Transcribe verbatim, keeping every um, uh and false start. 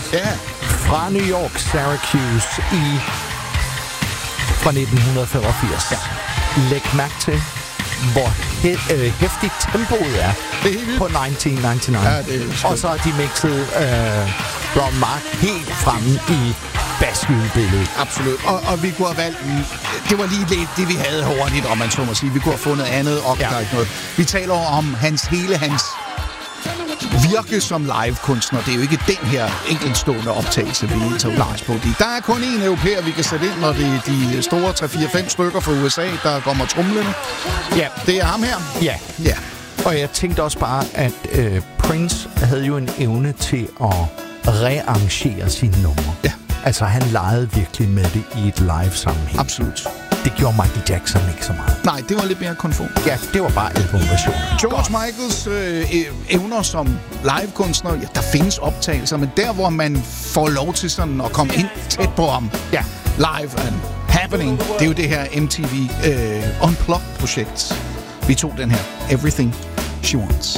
Ja. Fra New York, Syracuse i fra nitten femogfirs. Ja. Læg mærke til, hvor he- øh, hæftigt tempoet er på nitten nioghalvfems. Ja, det er og så har de mixet øh, Ron Mark helt fremme i basshjulbilledet. Absolut. Og, og vi kunne have valgt... Det var lige lidt det, vi havde hurtigt, om man så må sige. Vi kunne have fundet andet, og ja. Der er ikke noget. Vi taler om hans hele hans virke som live-kunstner. Det er jo ikke den her enkeltstående optagelse, vi tager udgangspunkt i. Der er kun én europæer, vi kan sætte ind, når det er de store tre fire fem stykker fra U S A, der kommer trumlende. Ja. Det er ham her. Ja. Ja. Og jeg tænkte også bare, at øh, Prince havde jo en evne til at rearrangere sine numre. Ja. Altså, han legede virkelig med det i et live-sammenhæng. Absolut. Det gjorde Michael Jackson ikke så meget. Nej, det var lidt mere konform. Ja, det var bare albumversion. George Godt. Michaels øh, evner som livekunstner, ja, der findes optagelser, men der, hvor man får lov til sådan at komme ind tæt på ham, ja, live and happening, det er jo det her M T V øh, Unplugged-projekt. Vi tog den her, Everything She Wants.